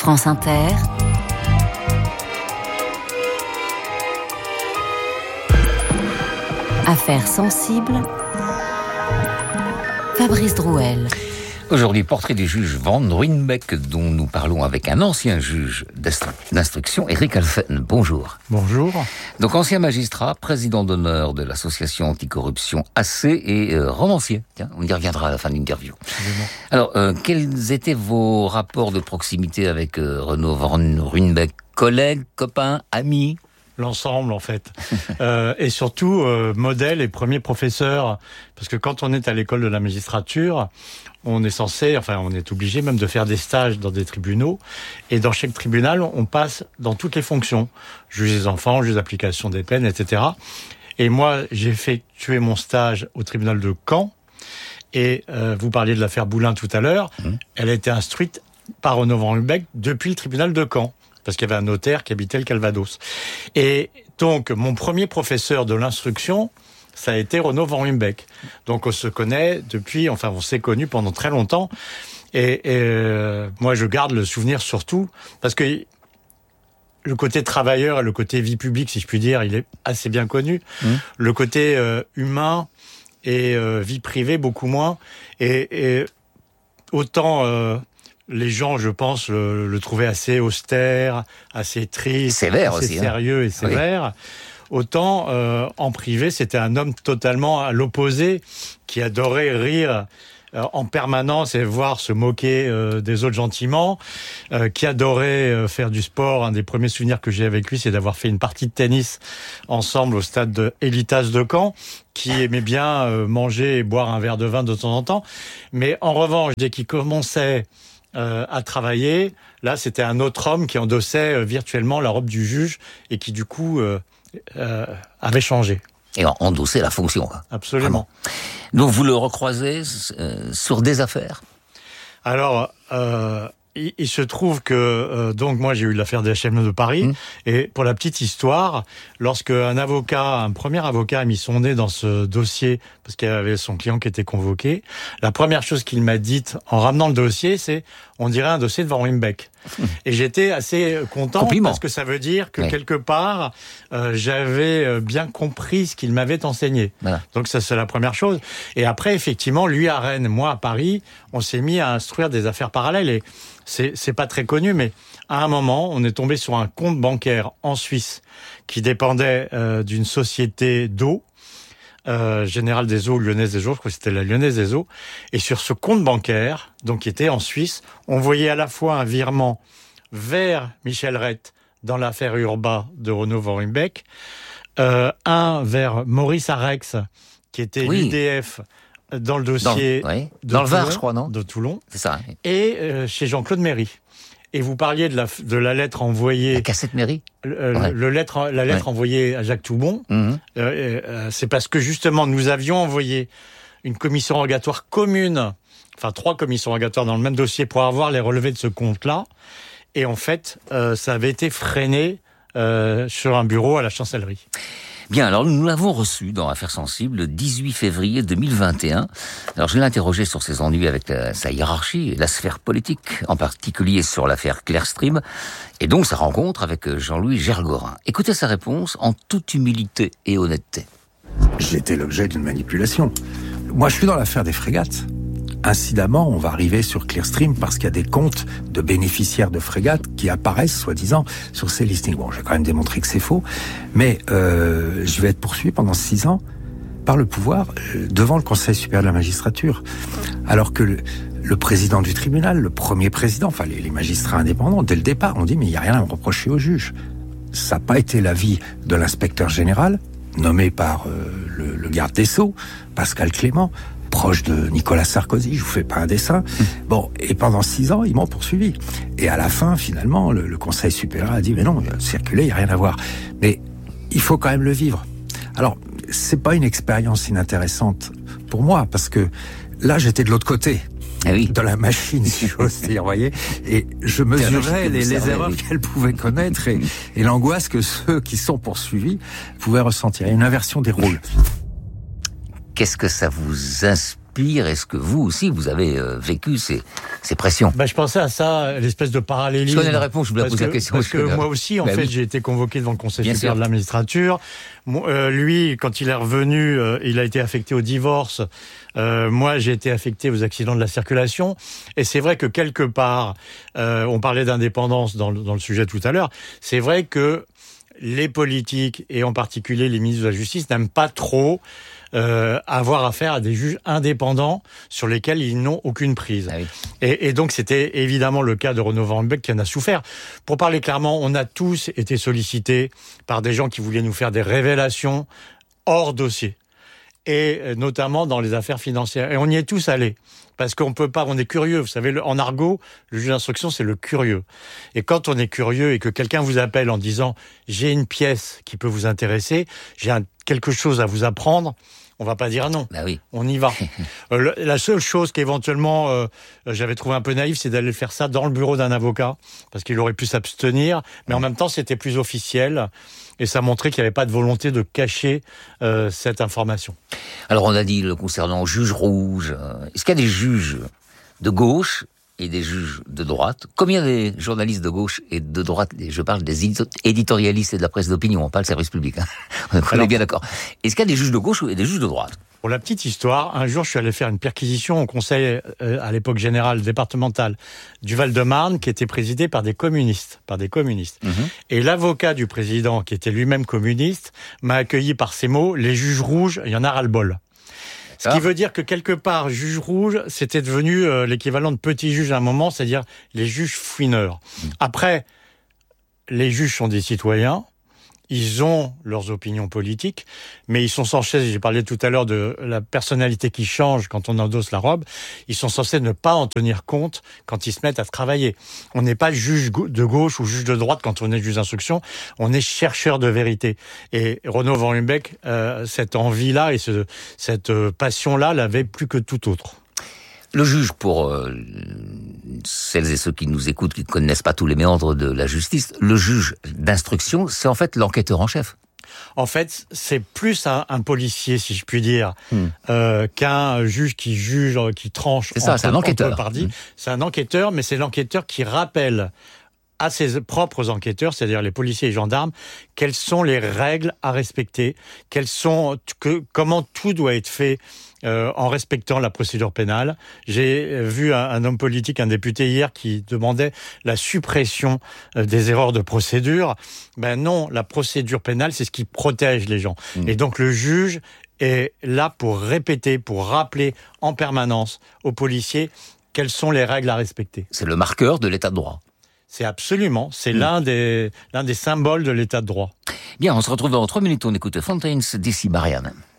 France Inter. Affaires sensibles. Fabrice Drouel. Aujourd'hui, portrait du juge Van Ruijnbeek, dont nous parlons avec un ancien juge d'instruction, Eric Alphen. Bonjour. Bonjour. Donc, ancien magistrat, président d'honneur de l'association anticorruption AC et romancier. Tiens, on y reviendra à la fin de l'interview. Alors, quels étaient vos rapports de proximité avec Renaud Van Ruijnbeek? Collègues, copains, amis? L'ensemble, en fait. Et surtout, modèle et premier professeur. Parce que quand on est à l'école de la magistrature, on est obligé même de faire des stages dans des tribunaux. Et dans chaque tribunal, on passe dans toutes les fonctions. Juge des enfants, juge d'application des peines, etc. Et moi, j'ai effectué mon stage au tribunal de Caen. Et vous parliez de l'affaire Boulin tout à l'heure. Elle a été instruite par Renaud Van Ruijnbeek depuis le tribunal de Caen. Parce qu'il y avait un notaire qui habitait le Calvados. Et donc, mon premier professeur de l'instruction, ça a été Renaud Van Ruijnbeek. Donc, on se connaît depuis, on s'est connus pendant très longtemps. Et moi, je garde le souvenir surtout, parce que le côté travailleur et le côté vie publique, si je puis dire, il est assez bien connu. Le côté humain et vie privée, beaucoup moins. Et autant... les gens, je pense, le trouvaient assez austère, assez triste, sévère assez aussi, sérieux et sévère. Oui. Autant, en privé, c'était un homme totalement à l'opposé, qui adorait rire en permanence et voir se moquer des autres gentiment, qui adorait faire du sport. Un des premiers souvenirs que j'ai avec lui, c'est d'avoir fait une partie de tennis ensemble au stade de Elitas de Caen, qui aimait bien manger et boire un verre de vin de temps en temps. Mais en revanche, dès qu'il commençait à travailler, là c'était un autre homme qui endossait virtuellement la robe du juge et qui du coup avait changé. Et endossait la fonction. Absolument. Vraiment. Donc vous le recroisez sur des affaires? Alors, il se trouve que donc moi j'ai eu l'affaire des HM de Paris et pour la petite histoire, lorsque un premier avocat a mis son nez dans ce dossier parce qu'il y avait son client qui était convoqué, la première chose qu'il m'a dite en ramenant le dossier, c'est on dirait un dossier de Van Ruijnbeek. Et j'étais assez content. Compliment. Parce que ça veut dire que quelque part j'avais bien compris ce qu'il m'avait enseigné. Voilà. Donc ça c'est la première chose. Et après effectivement, lui à Rennes, moi à Paris, on s'est mis à instruire des affaires parallèles et c'est pas très connu, mais à un moment, on est tombé sur un compte bancaire en Suisse qui dépendait d'une société d'eau, Générale des Eaux, Lyonnaise des Eaux, je crois que c'était la Lyonnaise des Eaux. Et sur ce compte bancaire, donc qui était en Suisse, on voyait à la fois un virement vers Michel Rett dans l'affaire Urba de Renaud Van Ruijnbeek, un vers Maurice Arex, qui était l'UDF dans le dossier dans le Var, je crois, non? De Toulon. C'est ça. Et chez Jean-Claude Méry. Et vous parliez de la lettre envoyée... La cassette Méry. La lettre envoyée à Jacques Toubon. C'est parce que justement, nous avions envoyé une commission rogatoire commune, 3 commissions rogatoires dans le même dossier pour avoir les relevés de ce compte-là. Et en fait, ça avait été freiné sur un bureau à la chancellerie. Bien, alors nous l'avons reçu dans Affaires sensibles le 18 février 2021. Alors je l'ai interrogé sur ses ennuis avec sa hiérarchie et la sphère politique, en particulier sur l'affaire Clearstream, et donc sa rencontre avec Jean-Louis Gergorin. Écoutez sa réponse en toute humilité et honnêteté. J'étais l'objet d'une manipulation. Moi, je suis dans l'affaire des frégates. Incidemment, on va arriver sur Clearstream parce qu'il y a des comptes de bénéficiaires de frégates qui apparaissent, soi-disant, sur ces listings. Bon, j'ai quand même démontré que c'est faux, mais je vais être poursuivi pendant 6 ans par le pouvoir devant le Conseil supérieur de la magistrature. Alors que le président du tribunal, le premier président, les magistrats indépendants, dès le départ, ont dit « mais il n'y a rien à me reprocher au juge ». Ça n'a pas été l'avis de l'inspecteur général, nommé par le garde des Sceaux, Pascal Clément, proche de Nicolas Sarkozy, je vous fais pas un dessin. Bon, et pendant 6 ans, ils m'ont poursuivi. Et à la fin, finalement, le Conseil supérieur a dit, mais non, circuler, il n'y a rien à voir. Mais il faut quand même le vivre. Alors, c'est pas une expérience inintéressante pour moi, parce que là, j'étais de l'autre côté. De la machine, si j'ose dire, voyez. Et je mesurais les erreurs qu'elle pouvait connaître et l'angoisse que ceux qui sont poursuivis pouvaient ressentir. Il y a une inversion des rôles. Qu'est-ce que ça vous inspire pire? Est-ce que vous aussi, vous avez vécu ces pressions? Je pensais à ça, l'espèce de parallélisme. Je connais la réponse, je vous la pose la question. Parce que moi aussi, en fait, j'ai été convoqué devant le Conseil supérieur de la magistrature. Lui, quand il est revenu, il a été affecté au divorce. Moi, j'ai été affecté aux accidents de la circulation. Et c'est vrai que quelque part, on parlait d'indépendance dans le sujet tout à l'heure, c'est vrai que les politiques, et en particulier les ministres de la Justice, n'aiment pas trop avoir affaire à des juges indépendants sur lesquels ils n'ont aucune prise. Ah oui. Et donc c'était évidemment le cas de Renaud Van Ruymbeck qui en a souffert. Pour parler clairement, on a tous été sollicités par des gens qui voulaient nous faire des révélations hors dossier. Et notamment dans les affaires financières. Et on y est tous allés. Parce qu'on peut pas, on est curieux. Vous savez, en argot, le juge d'instruction, c'est le curieux. Et quand on est curieux et que quelqu'un vous appelle en disant « j'ai une pièce qui peut vous intéresser, j'ai quelque chose à vous apprendre », on va pas dire non. Bah oui. On y va. La seule chose qu'éventuellement j'avais trouvé un peu naïf, c'est d'aller faire ça dans le bureau d'un avocat, parce qu'il aurait pu s'abstenir. Mais en même temps, c'était plus officiel. Et ça montrait qu'il n'y avait pas de volonté de cacher cette information. Alors on a dit le concernant juge rouge. Est-ce qu'il y a des juges de gauche et des juges de droite? Combien des journalistes de gauche et de droite? Je parle des éditorialistes et de la presse d'opinion, pas le service public. On est bien d'accord. Est-ce qu'il y a des juges de gauche et des juges de droite? Pour la petite histoire, un jour, je suis allé faire une perquisition au conseil, à l'époque général départemental du Val-de-Marne, qui était présidé par des communistes. Et l'avocat du président, qui était lui-même communiste, m'a accueilli par ces mots: les juges rouges, il y en a ras-le-bol. Ce qui veut dire que quelque part, juge rouge, c'était devenu l'équivalent de petit juge à un moment, c'est-à-dire les juges fouineurs. Après, les juges sont des citoyens. Ils ont leurs opinions politiques, mais ils sont censés, j'ai parlé tout à l'heure de la personnalité qui change quand on endosse la robe, ils sont censés ne pas en tenir compte quand ils se mettent à travailler. On n'est pas juge de gauche ou juge de droite quand on est juge d'instruction, on est chercheur de vérité. Et Renaud Van Ruymbeck, cette envie-là et cette passion-là l'avait plus que tout autre. Le juge, pour celles et ceux qui nous écoutent, qui ne connaissent pas tous les méandres de la justice, le juge d'instruction, c'est en fait l'enquêteur en chef. En fait, c'est plus un policier, si je puis dire, qu'un juge qui juge, qui tranche. C'est ça, c'est un enquêteur. C'est un enquêteur, mais c'est l'enquêteur qui rappelle à ses propres enquêteurs, c'est-à-dire les policiers et gendarmes, quelles sont les règles à respecter, comment tout doit être fait en respectant la procédure pénale. J'ai vu un homme politique, un député hier, qui demandait la suppression des erreurs de procédure. Ben non, la procédure pénale, c'est ce qui protège les gens. Et donc le juge est là pour répéter, pour rappeler en permanence aux policiers quelles sont les règles à respecter. C'est le marqueur de l'état de droit. C'est absolument, c'est l'un des symboles de l'état de droit. Bien, on se retrouve dans 3 minutes, on écoute Fontaines d'ici Marianne.